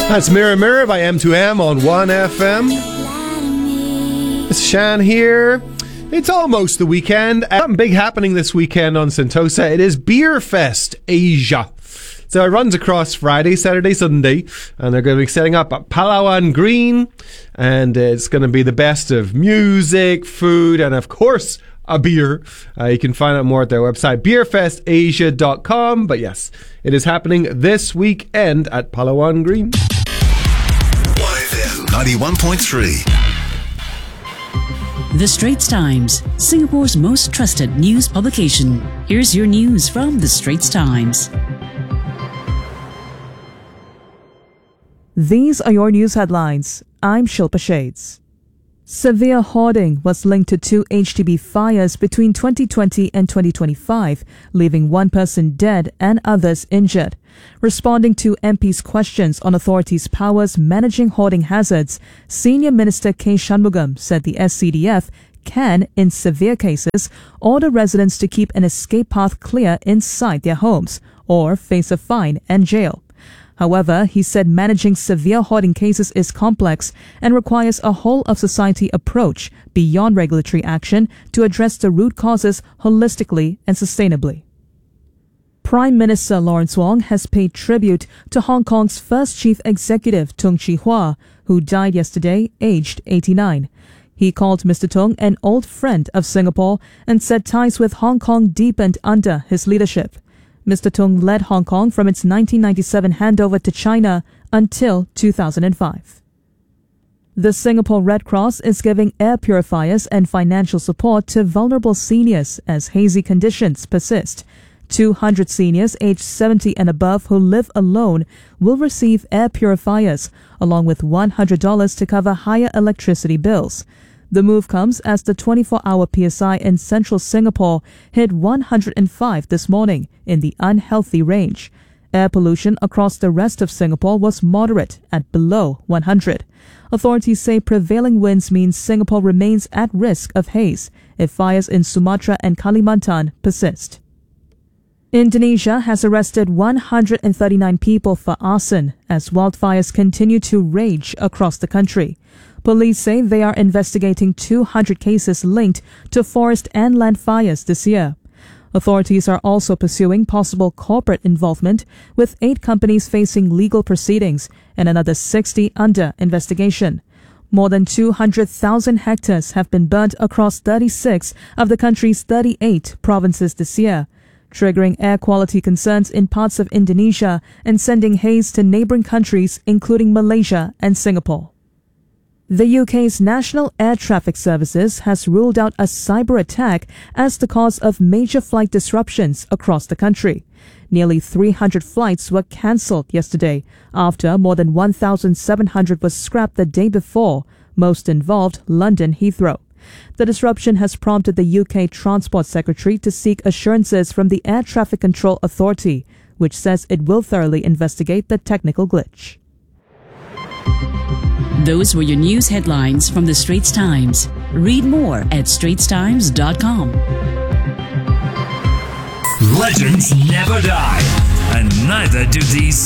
That's Mirror Mirror by M2M on 1FM. It's Shan here. It's almost the weekend. Something big happening this weekend on Sentosa. It is Beer Fest Asia. So it runs across Friday, Saturday, Sunday, and they're going to be setting up at Palawan Green, and it's going to be the best of music, food, and of course, a beer. You can find out more at their website, beerfestasia.com. But yes, it is happening this weekend at Palawan Green. 1FM 91.3. The Straits Times, Singapore's most trusted news publication. Here's your news from The Straits Times. These are your news headlines. I'm Shilpa Shades. Severe hoarding was linked to 2 HDB fires between 2020 and 2025, leaving one person dead and others injured. Responding to MP's questions on authorities' powers managing hoarding hazards, Senior Minister K. Shanmugam said the SCDF can, in severe cases, order residents to keep an escape path clear inside their homes or face a fine and jail. However, he said managing severe hoarding cases is complex and requires a whole-of-society approach beyond regulatory action to address the root causes holistically and sustainably. Prime Minister Lawrence Wong has paid tribute to Hong Kong's first chief executive, Tung Chee-hwa, who died yesterday, aged 89. He called Mr. Tung an old friend of Singapore and said ties with Hong Kong deepened under his leadership. Mr. Tung led Hong Kong from its 1997 handover to China until 2005. The Singapore Red Cross is giving air purifiers and financial support to vulnerable seniors as hazy conditions persist. 200 seniors aged 70 and above who live alone will receive air purifiers, along with $100 to cover higher electricity bills. The move comes as the 24-hour PSI in central Singapore hit 105 this morning in the unhealthy range. Air pollution across the rest of Singapore was moderate at below 100. Authorities say prevailing winds mean Singapore remains at risk of haze if fires in Sumatra and Kalimantan persist. Indonesia has arrested 139 people for arson as wildfires continue to rage across the country. Police say they are investigating 200 cases linked to forest and land fires this year. Authorities are also pursuing possible corporate involvement, with 8 companies facing legal proceedings and another 60 under investigation. More than 200,000 hectares have been burnt across 36 of the country's 38 provinces this year, triggering air quality concerns in parts of Indonesia and sending haze to neighboring countries including Malaysia and Singapore. The UK's National Air Traffic Services has ruled out a cyber attack as the cause of major flight disruptions across the country. Nearly 300 flights were cancelled yesterday after more than 1,700 was scrapped the day before, most involved London Heathrow. The disruption has prompted the UK Transport Secretary to seek assurances from the Air Traffic Control Authority, which says it will thoroughly investigate the technical glitch. Those were your news headlines from The Straits Times. Read more at straitstimes.com. Legends never die, and neither do these